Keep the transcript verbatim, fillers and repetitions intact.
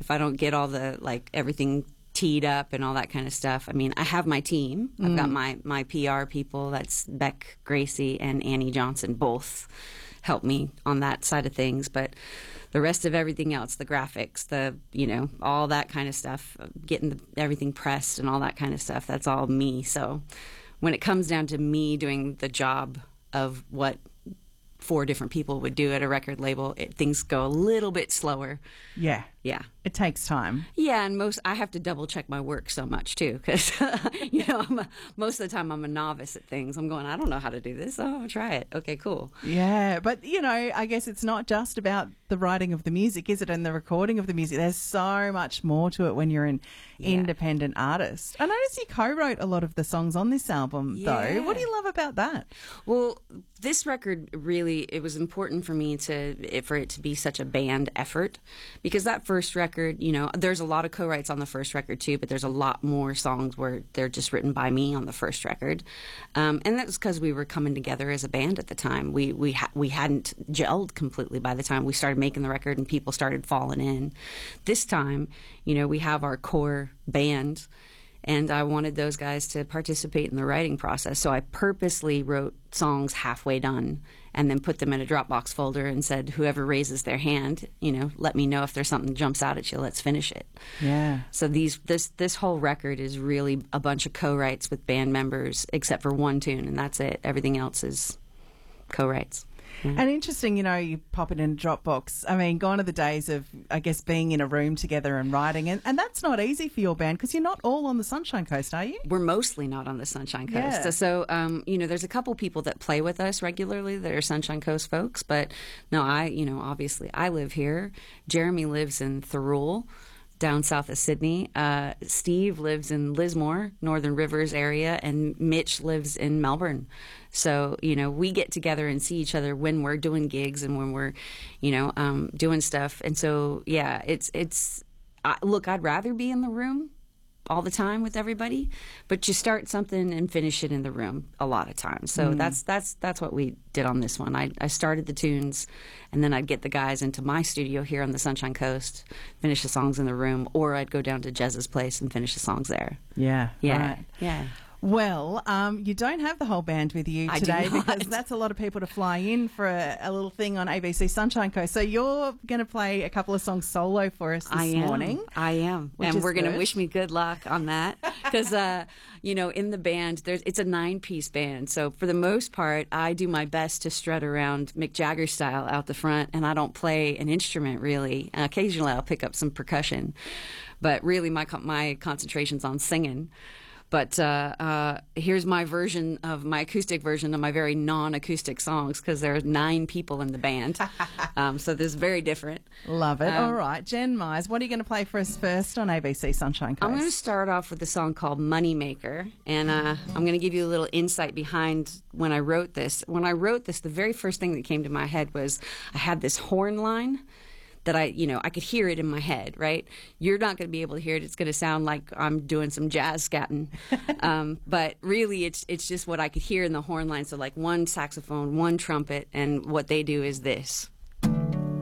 if I don't get all the, like, everything teed up and all that kind of stuff. I mean, I have my team. I've Mm. got my, my P R people. That's Beck Gracie and Annie Johnson, both help me on that side of things. But the rest of everything else, the graphics, the, you know, all that kind of stuff, getting the, everything pressed and all that kind of stuff, that's all me. So when it comes down to me doing the job of what four different people would do at a record label, it, things go a little bit slower. Yeah. Yeah. It takes time. Yeah, and most I have to double check my work so much too, because you know I'm a, most of the time I'm a novice at things. I'm going, I don't know how to do this. Oh, I'll try it. Okay, cool. Yeah, but you know, I guess it's not just about the writing of the music, is it? And the recording of the music. There's so much more to it when you're an Yeah. independent artist. I noticed you co-wrote a lot of the songs on this album, Yeah. though. What do you love about that? Well, this record really, it was important for me to for it to be such a band effort, because that first record, you know, there's a lot of co-writes on the first record too, but there's a lot more songs where they're just written by me on the first record, um, and that was because we were coming together as a band at the time. We we ha- we hadn't gelled completely by the time we started making the record, and people started falling in. This time, you know, we have our core band. And I wanted those guys to participate in the writing process. So I purposely wrote songs halfway done and then put them in a Dropbox folder and said, whoever raises their hand, you know, let me know if there's something that jumps out at you. Let's finish it. Yeah. So these this this whole record is really a bunch of co-writes with band members, except for one tune, and that's it. Everything else is co-writes. Mm. And interesting, you know, you pop it in a Dropbox. I mean, gone are the days of, I guess, being in a room together and writing. And, and that's not easy for your band because you're not all on the Sunshine Coast, are you? We're mostly not on the Sunshine Coast. Yeah. So, so um, you know, there's a couple people that play with us regularly that are Sunshine Coast folks. But no, I, you know, obviously I live here. Jeremy lives in Thirroul, down south of Sydney. Uh, Steve lives in Lismore, Northern Rivers area, and Mitch lives in Melbourne. So, you know, we get together and see each other when we're doing gigs and when we're, you know, um, doing stuff. And so, yeah, it's, it's, uh, look, I'd rather be in the room all the time with everybody, but you start something and finish it in the room a lot of times. So mm. that's that's that's what we did on this one. I, I started the tunes, and then I'd get the guys into my studio here on the Sunshine Coast, finish the songs in the room, or I'd go down to Jez's place and finish the songs there. Yeah, yeah, right. yeah. Well, um, you don't have the whole band with you I do today not. because that's a lot of people to fly in for a, a little thing on A B C Sunshine Coast. So you're going to play a couple of songs solo for us this I am. morning. I am. Which and is we're going to good. wish me good luck on that because, uh, you know, in the band, there's it's a nine-piece band. So for the most part, I do my best to strut around Mick Jagger style out the front, and I don't play an instrument really. Uh, occasionally I'll pick up some percussion, but really my co- my concentration's on singing. But uh, uh, here's my version of my acoustic version of my very non-acoustic songs because there are nine people in the band. um, so this is very different. Love it. Um, All right. Jen Myers, what are you going to play for us first on A B C Sunshine Coast? I'm going to start off with a song called Moneymaker. And uh, I'm going to give you a little insight behind when I wrote this. When I wrote this, the very first thing that came to my head was I had this horn line that I, you know, I could hear it in my head, right? You're not going to be able to hear it. It's going to sound like I'm doing some jazz scatting. um, but really, it's it's just what I could hear in the horn line. So like one saxophone, one trumpet, and what they do is this.